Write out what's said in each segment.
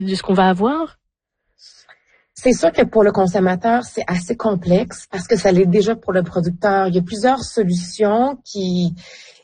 de ce qu'on va avoir? C'est sûr que pour le consommateur, c'est assez complexe parce que ça l'est déjà pour le producteur. Il y a plusieurs solutions qui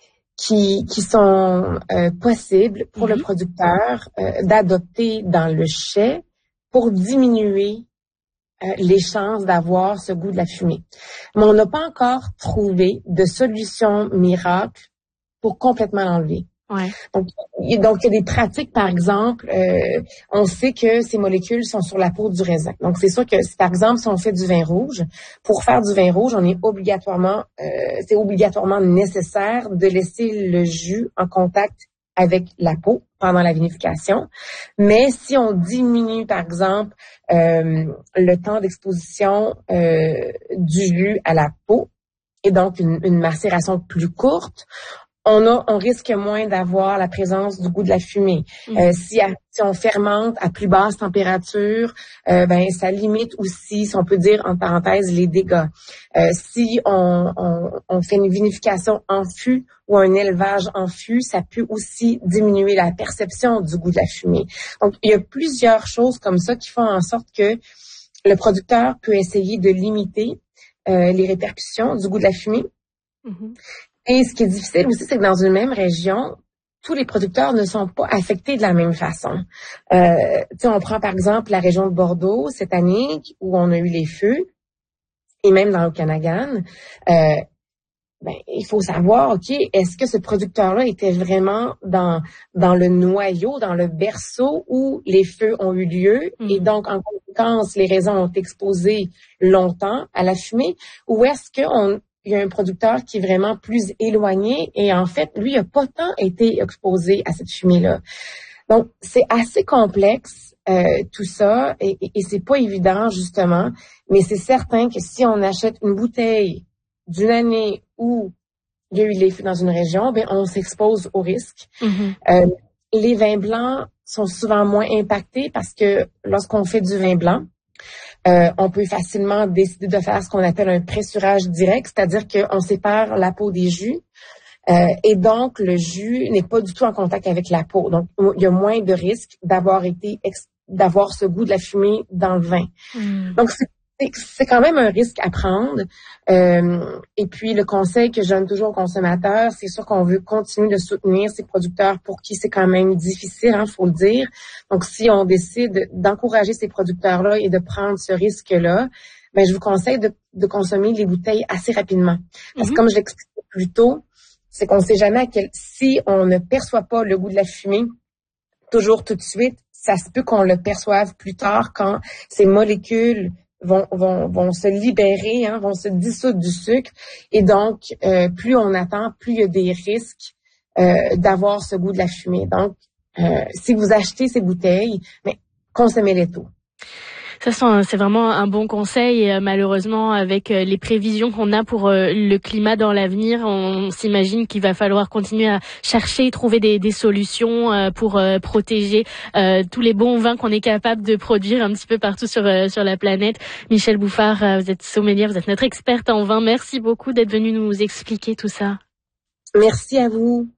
sont possibles pour le producteur d'adopter dans le chai pour diminuer les chances d'avoir ce goût de la fumée. Mais on n'a pas encore trouvé de solution miracle pour complètement l'enlever. Ouais. Donc, il y a des pratiques, par exemple, on sait que ces molécules sont sur la peau du raisin. Donc, c'est sûr que, par exemple, si on fait du vin rouge, pour faire du vin rouge, c'est obligatoirement nécessaire de laisser le jus en contact avec la peau pendant la vinification. Mais si on diminue, par exemple, le temps d'exposition du jus à la peau, et donc une macération plus courte, on risque moins d'avoir la présence du goût de la fumée. Si on fermente à plus basse température, ça limite aussi, si on peut dire en parenthèse, les dégâts. Si on fait une vinification en fût ou un élevage en fût, ça peut aussi diminuer la perception du goût de la fumée. Donc, il y a plusieurs choses comme ça qui font en sorte que le producteur peut essayer de limiter les répercussions du goût de la fumée. Et ce qui est difficile aussi, c'est que dans une même région, tous les producteurs ne sont pas affectés de la même façon. On prend par exemple la région de Bordeaux cette année où on a eu les feux, et même dans l'Okanagan. Il faut savoir, OK, est-ce que ce producteur-là était vraiment dans le noyau, dans le berceau où les feux ont eu lieu et donc, en conséquence, les raisins ont exposé longtemps à la fumée, ou est-ce qu'il y a un producteur qui est vraiment plus éloigné et en fait, lui, il n'a pas tant été exposé à cette fumée-là. Donc, c'est assez complexe tout ça et c'est pas évident justement, mais c'est certain que si on achète une bouteille d'une année où il y a eu les feux dans une région, on s'expose au risque. Les vins blancs sont souvent moins impactés parce que lorsqu'on fait du vin blanc, on peut facilement décider de faire ce qu'on appelle un pressurage direct, c'est-à-dire qu'on sépare la peau des jus. Et donc, le jus n'est pas du tout en contact avec la peau. Donc, il y a moins de risques d'avoir ce goût de la fumée dans le vin. Donc, c'est quand même un risque à prendre. Et puis, le conseil que je donne toujours aux consommateurs, c'est sûr qu'on veut continuer de soutenir ces producteurs pour qui c'est quand même difficile, faut le dire. Donc, si on décide d'encourager ces producteurs-là et de prendre ce risque-là, je vous conseille de consommer les bouteilles assez rapidement. Parce que comme je l'expliquais plus tôt, c'est qu'on ne sait jamais si on ne perçoit pas le goût de la fumée toujours tout de suite, ça se peut qu'on le perçoive plus tard quand ces molécules vont se libérer, vont se dissoudre du sucre. Et donc, plus on attend, plus il y a des risques d'avoir ce goût de la fumée. Donc, si vous achetez ces bouteilles, consommez-les tôt. Ça, c'est vraiment un bon conseil. Et malheureusement, avec les prévisions qu'on a pour le climat dans l'avenir, on s'imagine qu'il va falloir continuer à chercher, trouver des solutions pour protéger tous les bons vins qu'on est capable de produire un petit peu partout sur la planète. Michèle Bouffard, vous êtes sommelière, vous êtes notre experte en vin. Merci beaucoup d'être venue nous expliquer tout ça. Merci à vous.